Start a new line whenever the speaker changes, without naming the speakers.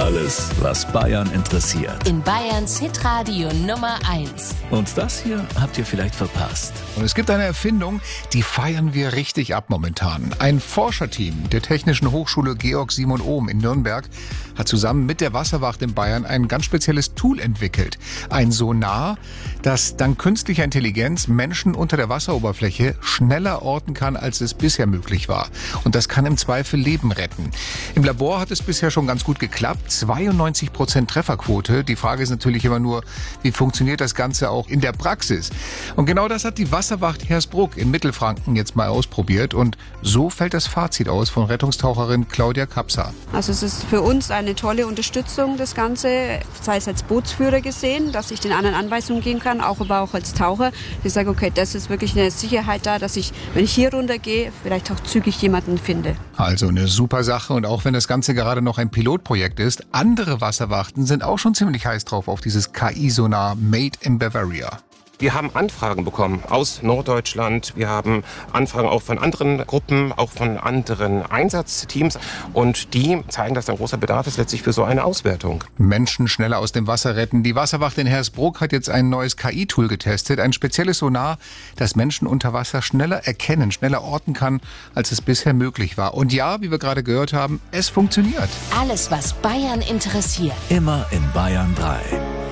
Alles, was Bayern interessiert.
In Bayerns Hitradio Nummer 1.
Und das hier habt ihr vielleicht verpasst.
Und es gibt eine Erfindung, die feiern wir richtig ab momentan. Ein Forscherteam der Technischen Hochschule Georg Simon Ohm in Nürnberg hat zusammen mit der Wasserwacht in Bayern ein ganz spezielles Tool entwickelt. Ein Sonar, das dank künstlicher Intelligenz Menschen unter der Wasseroberfläche schneller orten kann, als es bisher möglich war. Und das kann im Zweifel Leben retten. Im Labor hat es bisher schon ganz gut geklappt. 92% Trefferquote. Die Frage ist natürlich immer nur, wie funktioniert das Ganze auch in der Praxis? Und genau das hat die Wasserwacht Hersbruck in Mittelfranken jetzt mal ausprobiert. Und so fällt das Fazit aus von Rettungstaucherin Claudia Kapser.
Also es ist für uns eine tolle Unterstützung, das Ganze, sei es als Bootsführer gesehen, dass ich den anderen Anweisungen geben kann, aber auch als Taucher. Ich sage, okay, das ist wirklich eine Sicherheit da, dass ich, wenn ich hier runtergehe, vielleicht auch zügig jemanden finde.
Also eine super Sache. Und auch wenn das Ganze gerade noch ein Pilotprojekt ist, andere Wasserwachten sind auch schon ziemlich heiß drauf auf dieses KI-Sonar Made in Bavaria.
Wir haben Anfragen bekommen aus Norddeutschland. Wir haben Anfragen auch von anderen Gruppen, auch von anderen Einsatzteams. Und die zeigen, dass da ein großer Bedarf ist letztlich für so eine Auswertung.
Menschen schneller aus dem Wasser retten. Die Wasserwacht in Hersbruck hat jetzt ein neues KI-Tool getestet. Ein spezielles Sonar, das Menschen unter Wasser schneller erkennen, schneller orten kann, als es bisher möglich war. Und ja, wie wir gerade gehört haben, es funktioniert.
Alles, was Bayern interessiert.
Immer in Bayern 3.